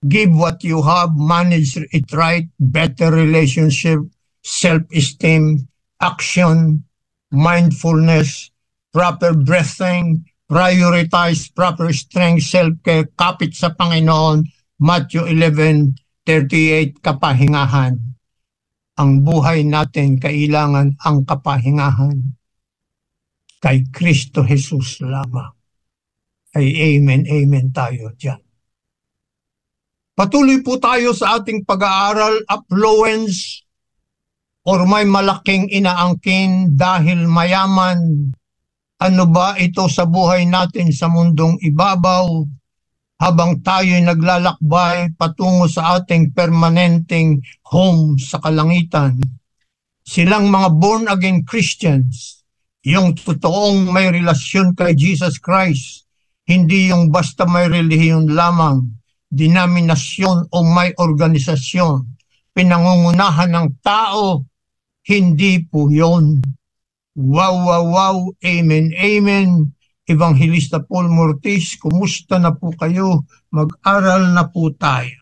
Give what you have, manage it right, better relationship, self-esteem, action, mindfulness, proper breathing, prioritize proper strength, self-care, kapit sa Panginoon, Matthew 11:38, kapahingahan. Ang buhay natin kailangan ang kapahingahan kay Kristo Jesus lamang. Ay amen, amen tayo dyan. Patuloy po tayo sa ating pag-aaral, affluence, or may malaking inaangkin dahil mayaman. Ano ba ito sa buhay natin sa mundong ibabaw habang tayo'y naglalakbay patungo sa ating permanenteng home sa kalangitan? Silang mga born-again Christians, yung totoong may relasyon kay Jesus Christ, hindi yung basta may relihiyon lamang, denominasyon o may organisasyon, pinangungunahan ng tao, hindi po yun. Wow, wow, wow, amen, amen. Evangelista Paul Mortis, kumusta na po kayo? Mag-aral na po tayo.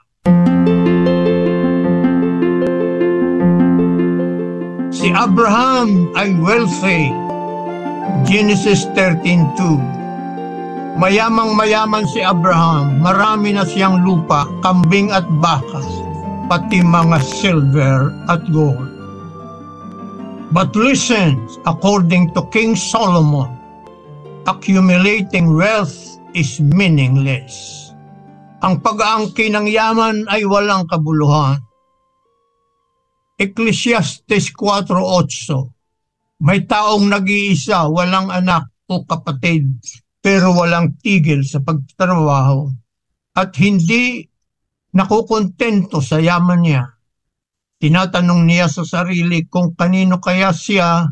Si Abraham ay wealthy. Genesis 13:2. Mayamang-mayaman si Abraham, marami na siyang lupa, kambing at baka, pati mga silver at gold. But listen, according to King Solomon, accumulating wealth is meaningless. Ang pag-aangkin ng yaman ay walang kabuluhan. Ecclesiastes 4:8. May taong nag-iisa, walang anak o kapatid, pero walang tigil sa pagtatrabaho at hindi nakukontento sa yaman niya. Tinatanong niya sa sarili kung kanino kaya siya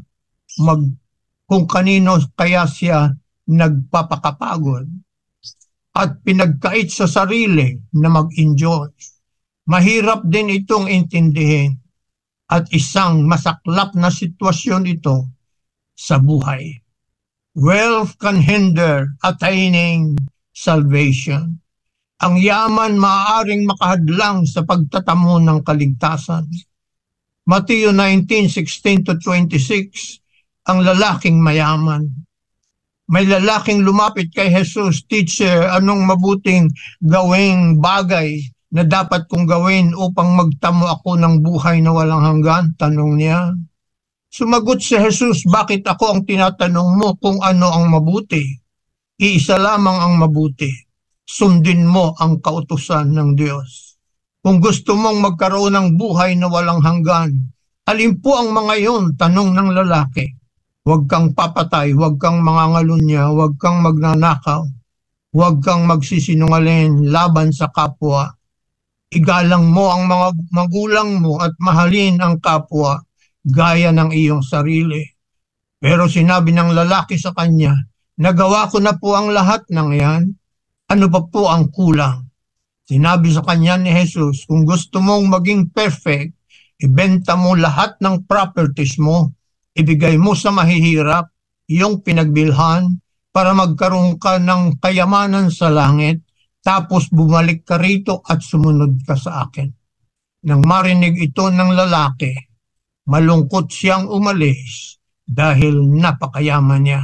nagpapakapagod at pinagkait sa sarili na mag-enjoy. Mahirap din itong intindihin at isang masaklap na sitwasyon ito sa buhay. Wealth can hinder attaining salvation. Ang yaman maaaring makahadlang sa pagtatamo ng kaligtasan. Matthew 19:16-26, ang lalaking mayaman. May lalaking lumapit kay Jesus, "Teacher, anong mabuting gawing bagay na dapat kong gawin upang magtamo ako ng buhay na walang hanggan?" Tanong niya. Sumagot si Jesus, "Bakit ako ang tinatanong mo kung ano ang mabuti? Iisa lamang ang mabuti. Sundin mo ang kautusan ng Diyos. Kung gusto mong magkaroon ng buhay na walang hanggan, alin po ang mga iyon?" Tanong ng lalaki. "Huwag kang papatay, huwag kang mangangalunya, huwag kang magnanakaw, huwag kang magsisinungaling laban sa kapwa. Igalang mo ang mga magulang mo at mahalin ang kapwa gaya ng iyong sarili." Pero sinabi ng lalaki sa kanya, "Nagawa ko na po ang lahat ng iyan. Ano pa po ang kulang?" Sinabi sa kanya ni Jesus, "Kung gusto mong maging perfect, ibenta mo lahat ng properties mo, ibigay mo sa mahihirap yung pinagbilhan para magkaroon ka ng kayamanan sa langit, tapos bumalik ka rito at sumunod ka sa akin." Nang marinig ito ng lalaki, malungkot siyang umalis dahil napakayaman niya.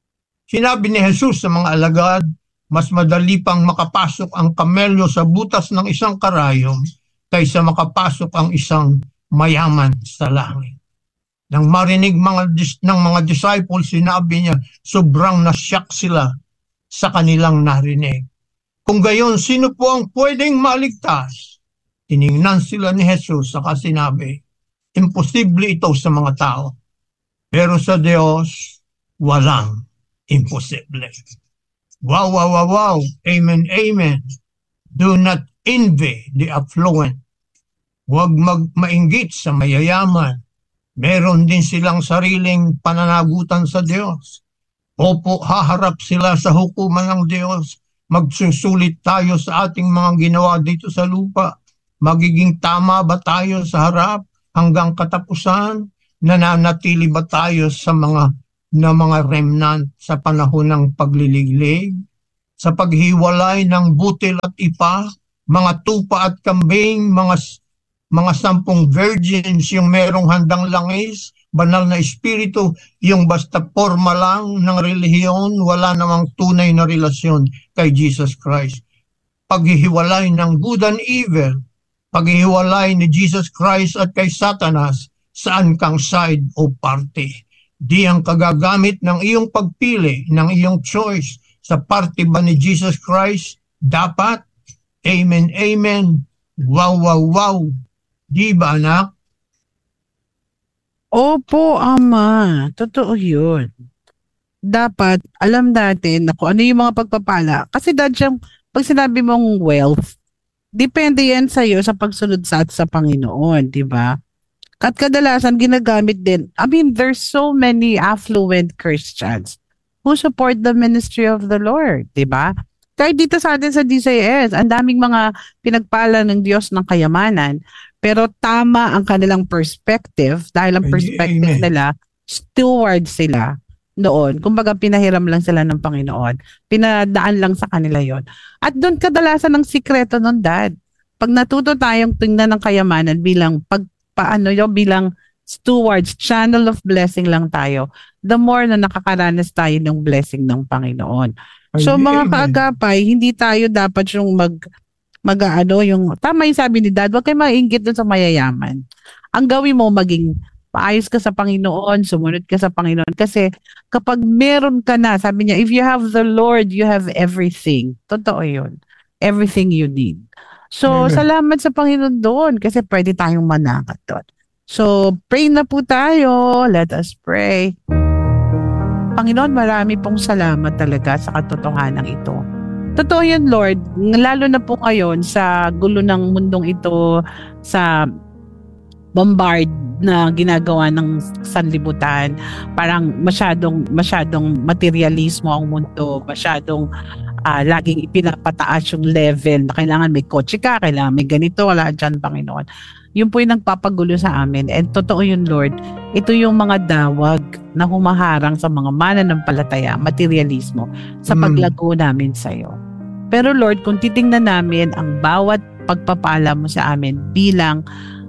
Sinabi ni Jesus sa mga alagad, mas madali pang makapasok ang kamelyo sa butas ng isang karayom kaysa makapasok ang isang mayaman sa langit. Nang marinig ng mga disciples, sinabi niya, sobrang nasyak sila sa kanilang narinig. Kung gayon, sino po ang pwedeng maligtas? Tiningnan sila ni Jesus saka sinabi, imposible ito sa mga tao, pero sa Diyos, walang imposible. Wow, wow, wow, wow. Amen, amen. Do not envy the affluent. Huwag mainggit sa mayayaman. Meron din silang sariling pananagutan sa Diyos. Opo, haharap sila sa hukuman ng Diyos. Magsusulit tayo sa ating mga ginawa dito sa lupa. Magiging tama ba tayo sa harap hanggang katapusan? Nananatili ba tayo sa mga remnant sa panahon ng pagliliglig? Sa paghiwalay ng butil at ipa, mga tupa at kambing, mga 10 virgins yung merong handang langis, banal na espiritu, yung basta forma lang ng relihiyon, wala namang tunay na relasyon kay Jesus Christ. Paghihiwalay ng good and evil, paghihiwalay ni Jesus Christ at kay Satanas, saan kang side o party. Di ang kagagamit ng iyong pagpili, ng iyong choice sa party ba ni Jesus Christ, dapat. Amen, amen. Wow, wow, wow. Di ba, anak? Opo, Ama. Totoo yun. Dapat alam natin na kung ano yung mga pagpapala. Kasi dadyang pag sinabi mong wealth, depende yan sa'yo sa pagsunod sa Panginoon, di ba? At kadalasan ginagamit din. I mean, there's so many affluent Christians who support the ministry of the Lord, di ba? Kahit dito sa atin sa DCIS, ang daming mga pinagpala ng Diyos ng kayamanan, pero tama ang kanilang perspective dahil ang perspective nila, steward sila noon. Kumbaga pinahiram lang sila ng Panginoon. Pinadaan lang sa kanila yon. At doon kadalasan ang sikreto nun, Dad. Pag natuto tayong tingnan ng kayamanan bilang bilang stewards, channel of blessing lang tayo, the more na nakakaranas tayo ng blessing ng Panginoon. So mga kaagapay, hindi tayo dapat yung yung tama yung sabi ni Dad, huwag kayo mainggit dun sa mayayaman. Ang gawin mo, maging paayos ka sa Panginoon, sumunod ka sa Panginoon. Kasi kapag meron ka na, sabi niya, if you have the Lord, you have everything. Totoo yun. Everything you need. So, salamat sa Panginoon doon kasi pwede tayong manakat doon. So, pray na po tayo. Let us pray. Panginoon, marami pong salamat talaga sa katotohanan ito. Totoo yun, Lord. Lalo na po ngayon sa gulo ng mundong ito, sa bombard na ginagawa ng sanlibutan. Parang masyadong materialismo ang mundo, masyadong laging ipinapataas yung level na kailangan may kotse ka, kailangan may ganito, wala dyan, Panginoon. Yun po yung nagpapagulo sa amin. And totoo yun, Lord. Ito yung mga dawag na humaharang sa mga mananampalataya, materialismo, sa paglago namin sa iyo. Pero Lord, kung titingnan namin ang bawat pagpapala mo sa amin bilang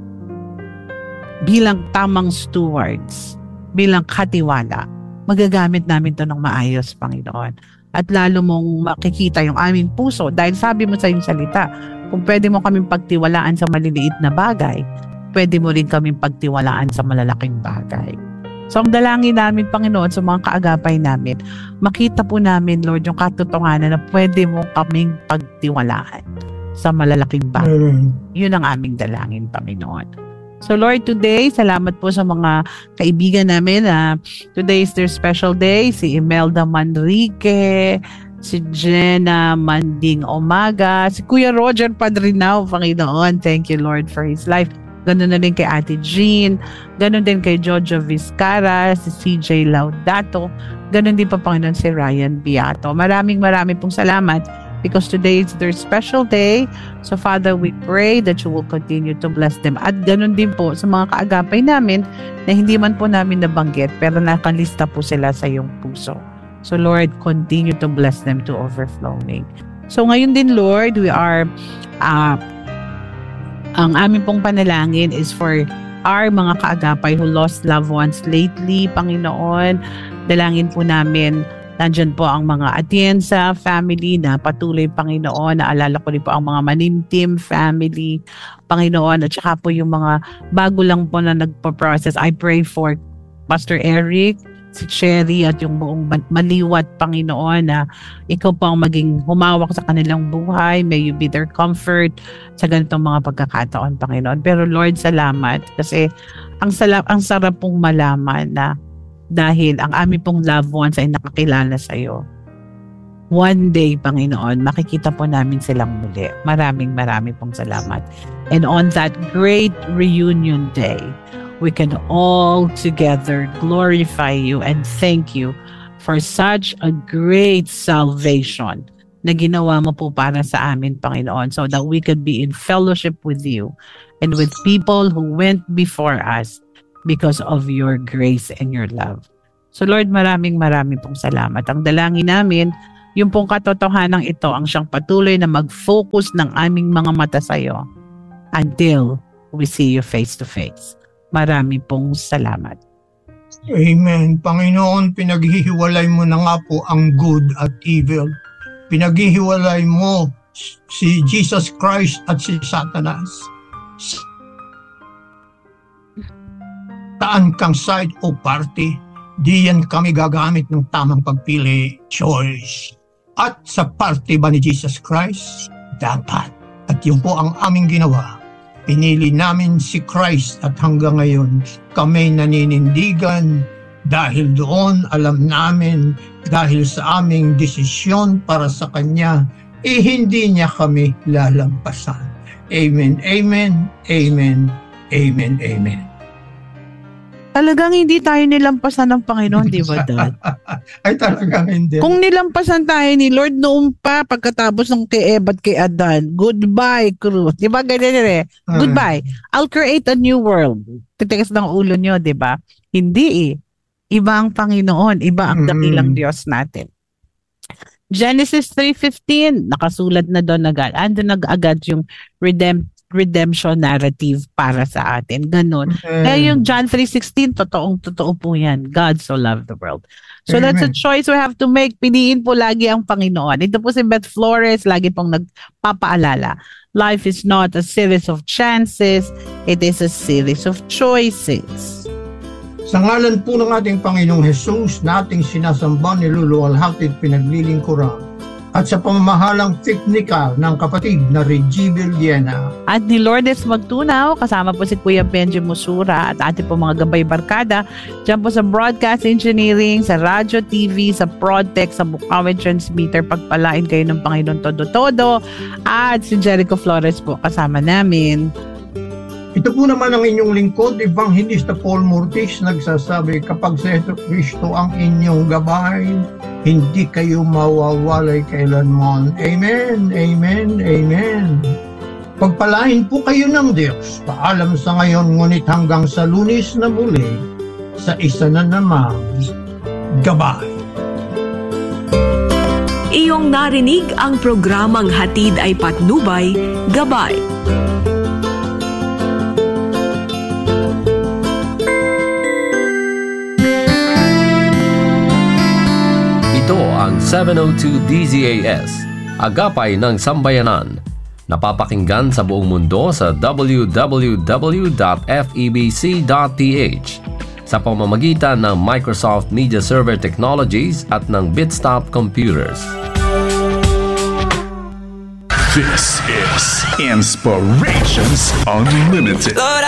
tamang stewards, bilang katiwala, magagamit namin to ng maayos, Panginoon. At lalo mong makikita yung aming puso dahil sabi mo sa iyong salita, kung pwede mo kaming pagtiwalaan sa maliliit na bagay, pwede mo rin kaming pagtiwalaan sa malalaking bagay. So ang dalangin namin, Panginoon, sa mga kaagapay namin, makita po namin, Lord, yung katotohanan na pwede mo kaming pagtiwalaan sa malalaking bagay. Yun ang aming dalangin, Panginoon. So Lord, today, salamat po sa mga kaibigan namin. Today is their special day. Si Imelda Manrique, si Jenna Manding Omaga, si Kuya Roger Padrinao, Panginoon. Thank you, Lord, for his life. Ganun na din kay Ate Jean. Ganun din kay Jojo Vizcara, si CJ Laudato. Ganun din pa, Panginoon, si Ryan Beato. Maraming pong salamat because today is their special day. So Father, we pray that you will continue to bless them. At ganun din po sa mga kaagapay namin na hindi man po namin nabanggit pero nakalista po sila sa iyong puso. So Lord, continue to bless them to overflowing. So ngayon din, Lord, we are, ang aming pong panalangin is for our mga kaagapay who lost loved ones lately, Panginoon. Dalangin po namin, nandyan po ang mga Atienza family na patuloy, Panginoon. Naalala ko rin po ang mga Manimtim family, Panginoon. At saka po yung mga bago lang po na nagpo-process. I pray for Pastor Eric, si Cherry at yung buong Maliwat, Panginoon, na ikaw po ang maging humawak sa kanilang buhay. May you be their comfort sa ganitong mga pagkakataon, Panginoon. Pero Lord, salamat kasi ang sarap pong malaman na dahil ang aming pong loved ones ay nakakilala sa iyo, one day, Panginoon, makikita po namin silang muli. Maraming pong salamat. And on that great reunion day, we can all together glorify you and thank you for such a great salvation na ginawa mo po para sa amin, Panginoon, so that we could be in fellowship with you and with people who went before us because of your grace and your love. So Lord, maraming pong salamat. Ang dalangin namin Yung pong katotohanan ito ang siyang patuloy na mag-focus ng aming mga mata sa iyo until we see you face to face. Marami pong salamat. Amen. Panginoon, pinaghihiwalay mo na nga po ang good at evil. Pinaghihiwalay mo si Jesus Christ at si Satanas. Saan kang side o party, diyan kami gagamit ng tamang pagpili, choice. At sa party ba ni Jesus Christ? Dapat. At yun po ang aming ginawa. Pinili namin si Christ at hanggang ngayon kami naninindigan dahil doon alam namin dahil sa aming desisyon para sa Kanya, hindi niya kami lalampasan. Amen, amen, amen, amen, amen. Talagang hindi tayo nilampasan ng Panginoon, di ba, Dad? Ay, talagang hindi. Kung nilampasan tayo ni Lord noon pa, pagkatapos ng kay Eva at kay Adan, goodbye, Cruz. Di ba, ganyan eh? Goodbye. I'll create a new world. Titigas ng ulo nyo, di ba? Hindi eh. Iba ang Panginoon. Iba ang dakilang Diyos natin. Genesis 3:15, nakasulat na doon agad. Ando agad yung redemption narrative para sa atin. Ganon. Kaya yung John 3:16, totoo po yan. God so loved the world. So Amen. That's a choice we have to make. Piliin po lagi ang Panginoon. Ito po si Beth Flores, lagi pong nagpapaalala. Life is not a series of chances. It is a series of choices. Sa ngalan po ng ating Panginoong Jesus, nating sinasamba, niluluwalhati at pinaglilingkuran. At sa pamamahalang teknikal ng kapatid na Reggie Villena. At ni Lourdes Magtunaw, kasama po si Kuya Benji Musura at ating po mga gabay barkada. Diyan po sa Broadcast Engineering, sa Radyo TV, sa ProdTech, sa Bukawi Transmitter. Pagpalain kayo ng Panginoon Todo-Todo. At si Jericho Flores po kasama namin. Ito po naman ang inyong lingkod, Evangelista Paul Murtis, nagsasabi, kapag sa Hesus Kristo ang inyong gabay, hindi kayo mawawalay kailanman. Amen, amen, amen. Pagpalain po kayo ng Diyos. Paalam sa ngayon, ngunit hanggang sa Lunes na muli, sa isa na namang gabay. Iyong narinig ang programang Hatid ay Patnubay, Gabay. Ito ang 702 DZAS, Agapay ng Sambayanan. Napapakinggan sa buong mundo sa www.febc.ph sa pamamagitan ng Microsoft Media Server Technologies at ng Bitstop Computers. This is Inspirations Unlimited.